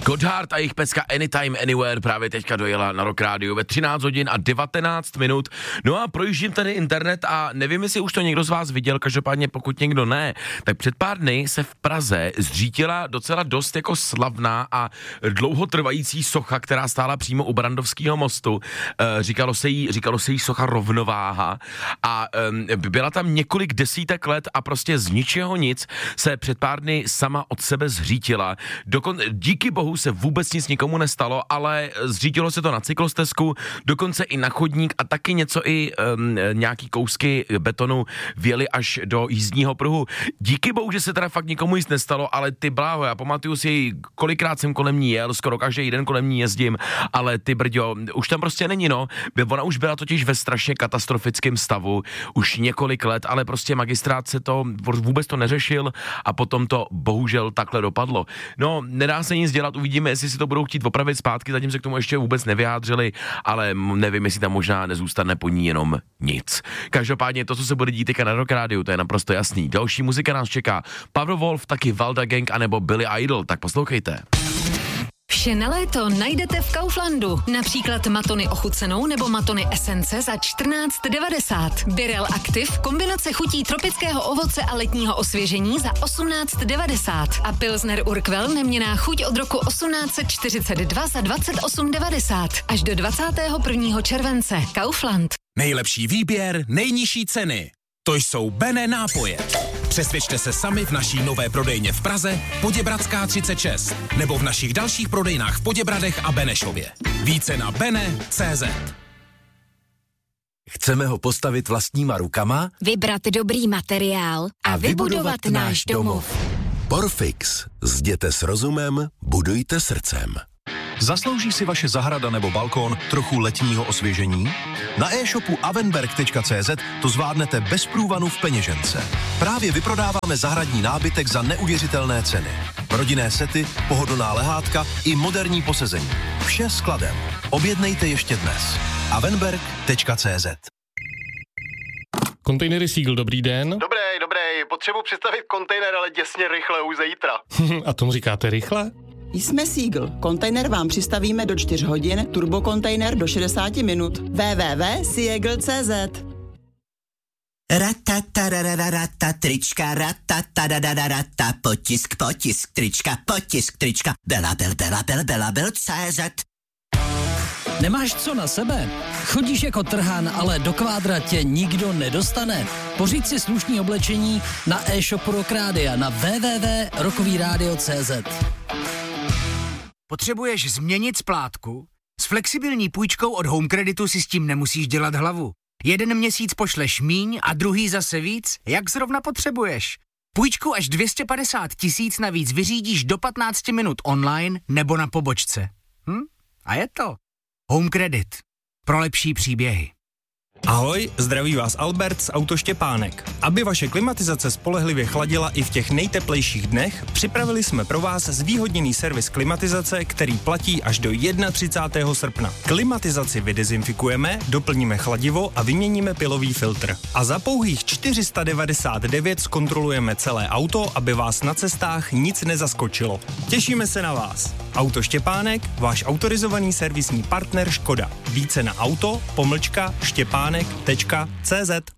Gotthard a jejich pecka Anytime Anywhere právě teďka dojela na Rock Radio ve 13 hodin a 19 minut. No a projíždím tady internet a nevím, jestli už to někdo z vás viděl, každopádně pokud někdo ne, tak před pár dny se v Praze zřítila docela dost jako slavná a dlouhotrvající socha, která stála přímo u Brandovského mostu. Říkalo se jí socha Rovnováha a byla tam několik desítek let a prostě z ničeho nic se před pár dny sama od sebe zřítila. Díky bohu se vůbec nic nikomu nestalo, ale zřítilo se to na cyklostezku, dokonce i na chodník a taky něco i nějaký kousky betonu vjeli až do jízdního pruhu. Díky bohu, že se teda fakt nikomu nic nestalo, ale ty bláho, já pamatuju si, kolikrát jsem kolem ní jel, skoro každý den kolem ní jezdím, ale ty brďo, už tam prostě není, no. Ona už byla totiž ve strašně katastrofickém stavu už několik let, ale prostě magistrát se to vůbec to neřešil a potom to bohužel takhle dopadlo. No, nedá se nic dělat, uvidíme, jestli si to budou chtít opravit zpátky, zatím se k tomu ještě vůbec nevyjádřili, ale nevím, jestli tam možná nezůstane po ní jenom nic. Každopádně to, co se bude dít teďka na Rock Radio, to je naprosto jasný. Další muzika nás čeká. Powerwolf, taky Valda Gang anebo Billy Idol, tak poslouchejte. Vše na léto najdete v Kauflandu. Například matony ochucenou nebo matony esence za 14,90. Birel Active, kombinace chutí tropického ovoce a letního osvěžení za 18,90. A Pilsner Urquell, neměnná chuť od roku 1842 za 28,90. Až do 21. července. Kaufland. Nejlepší výběr, nejnižší ceny. To jsou Bene nápoje. Přesvědčte se sami v naší nové prodejně v Praze, Poděbradská 36, nebo v našich dalších prodejnách v Poděbradech a Benešově. Více na bene.cz. Chceme ho postavit vlastníma rukama, vybrat dobrý materiál a vybudovat náš domov. Porfix. Zděte s rozumem, budujte srdcem. Zaslouží si vaše zahrada nebo balkón trochu letního osvěžení? Na e-shopu avenberg.cz to zvládnete bez průvanu v peněžence. Právě vyprodáváme zahradní nábytek za neuvěřitelné ceny. Rodinné sety, pohodlná lehátka i moderní posezení. Vše skladem. Objednejte ještě dnes. avenberg.cz. Kontejnery Seagull, dobrý den. Dobrý. Potřebuji představit kontejner, ale děsně rychle, už zítra. A tomu říkáte rychle? Jsme Seagull. Kontejner vám přistavíme do 4 hodin, turbokontejner do 60 minut. www.seagull.cz. Ratatarararata, trička, ratatarararata, potisk, trička, bela.cz. Nemáš co na sebe? Chodíš jako trhan, ale do kvádra tě nikdo nedostane. Pořiď si slušný oblečení na e-shopu Rock Rádia na www.rockovyradio.cz. Potřebuješ změnit splátku? S flexibilní půjčkou od Home Creditu si s tím nemusíš dělat hlavu. Jeden měsíc pošleš míň a druhý zase víc, jak zrovna potřebuješ. Půjčku až 250 000 navíc vyřídíš do 15 minut online nebo na pobočce. A je to. Home Credit. Pro lepší příběhy. Ahoj, zdraví vás Albert z Autoštěpánek. Aby vaše klimatizace spolehlivě chladila i v těch nejteplejších dnech, připravili jsme pro vás zvýhodněný servis klimatizace, který platí až do 31. srpna. Klimatizaci vydezinfikujeme, doplníme chladivo a vyměníme pilový filtr. A za pouhých 499 zkontrolujeme celé auto, aby vás na cestách nic nezaskočilo. Těšíme se na vás. Autoštěpánek, váš autorizovaný servisní partner Škoda. Více na auto-štěpánek.cz.